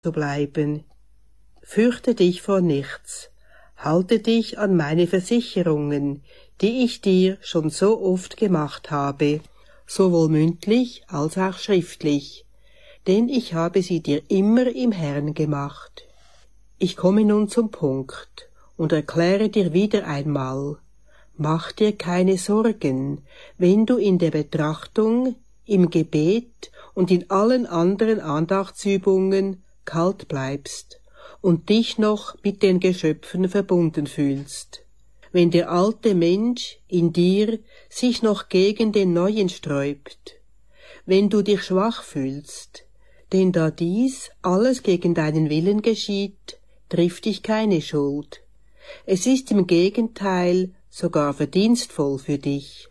zu bleiben. Fürchte dich vor nichts. Halte dich an meine Versicherungen, die ich dir schon so oft gemacht habe, sowohl mündlich als auch schriftlich, denn ich habe sie dir immer im Herrn gemacht. Ich komme nun zum Punkt und erkläre dir wieder einmal, mach dir keine Sorgen, wenn du in der Betrachtung, im Gebet und in allen anderen Andachtsübungen kalt bleibst und dich noch mit den Geschöpfen verbunden fühlst. Wenn der alte Mensch in dir sich noch gegen den neuen sträubt, wenn du dich schwach fühlst, denn da dies alles gegen deinen Willen geschieht, trifft dich keine Schuld. Es ist im Gegenteil sogar verdienstvoll für dich.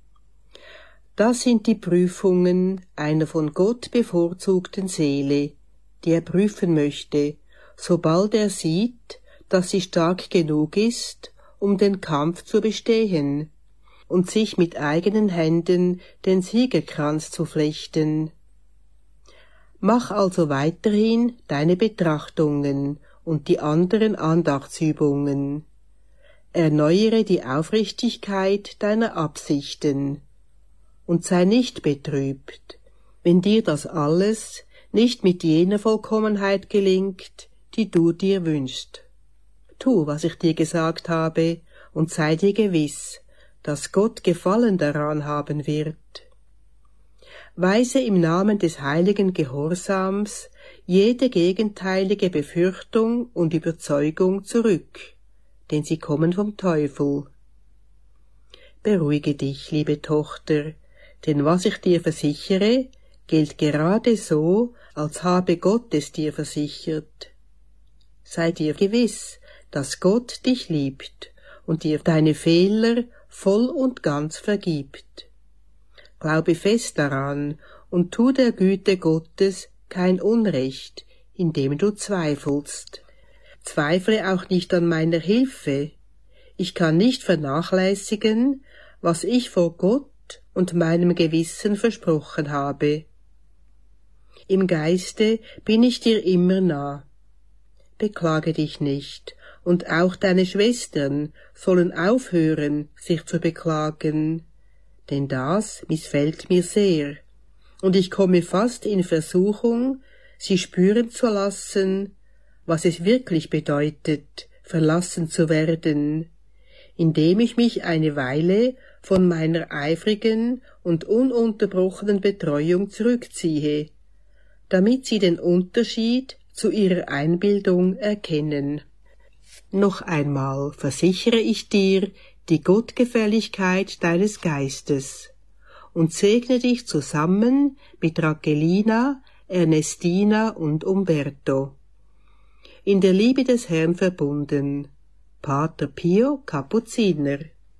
Das sind die Prüfungen einer von Gott bevorzugten Seele, die er prüfen möchte, sobald er sieht, dass sie stark genug ist, um den Kampf zu bestehen und sich mit eigenen Händen den Siegerkranz zu flechten. Mach also weiterhin deine Betrachtungen und die anderen Andachtsübungen. Erneuere die Aufrichtigkeit deiner Absichten und sei nicht betrübt, wenn dir das alles nicht mit jener Vollkommenheit gelingt, die du dir wünschst. Tu, was ich dir gesagt habe, und sei dir gewiss, dass Gott Gefallen daran haben wird. Weise im Namen des heiligen Gehorsams jede gegenteilige Befürchtung und Überzeugung zurück, denn sie kommen vom Teufel. Beruhige dich, liebe Tochter, denn was ich dir versichere, gilt gerade so, als habe Gott es dir versichert. Sei dir gewiss, dass Gott dich liebt und dir deine Fehler voll und ganz vergibt. Glaube fest daran und tu der Güte Gottes kein Unrecht, indem du zweifelst. Zweifle auch nicht an meiner Hilfe. Ich kann nicht vernachlässigen, was ich vor Gott und meinem Gewissen versprochen habe. Im Geiste bin ich dir immer nah. Beklage dich nicht, und auch deine Schwestern sollen aufhören, sich zu beklagen, denn das missfällt mir sehr, und ich komme fast in Versuchung, sie spüren zu lassen, was es wirklich bedeutet, verlassen zu werden, indem ich mich eine Weile von meiner eifrigen und ununterbrochenen Betreuung zurückziehe, damit sie den Unterschied zu ihrer Einbildung erkennen. Noch einmal versichere ich dir die Gottgefälligkeit deines Geistes und segne dich zusammen mit Raquelina, Ernestina und Umberto. In der Liebe des Herrn verbunden. Pater Pio, Kapuziner.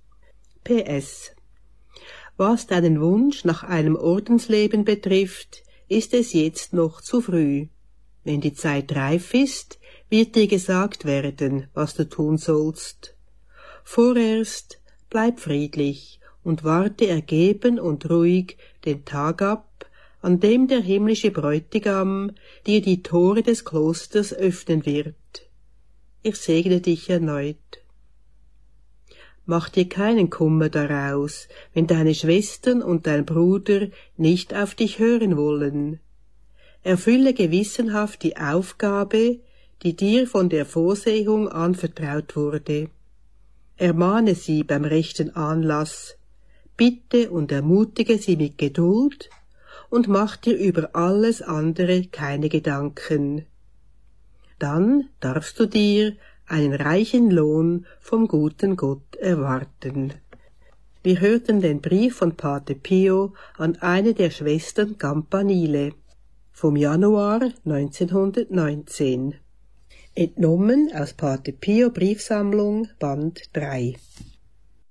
PS. Was deinen Wunsch nach einem Ordensleben betrifft, ist es jetzt noch zu früh. Wenn die Zeit reif ist, wird dir gesagt werden, was du tun sollst. Vorerst bleib friedlich und warte ergeben und ruhig den Tag ab, an dem der himmlische Bräutigam dir die Tore des Klosters öffnen wird. Ich segne dich erneut. Mach dir keinen Kummer daraus, wenn deine Schwestern und dein Bruder nicht auf dich hören wollen. Erfülle gewissenhaft die Aufgabe, die dir von der Vorsehung anvertraut wurde. Ermahne sie beim rechten Anlass, bitte und ermutige sie mit Geduld und mach dir über alles andere keine Gedanken. Dann darfst du dir einen reichen Lohn vom guten Gott erwarten. Wir hörten den Brief von Pater Pio an eine der Schwestern Campanile vom Januar 1919. Entnommen aus Pater Pio Briefsammlung, Band 3.